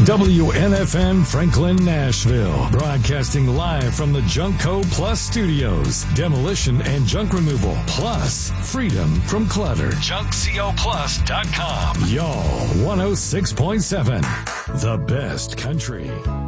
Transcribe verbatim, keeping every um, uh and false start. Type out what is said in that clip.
W N F M Franklin, Nashville. Broadcasting live from the Junkco Plus Studios. Demolition and junk removal. Plus, freedom from clutter. junk co plus dot com. Y'all, one oh six point seven. The best country.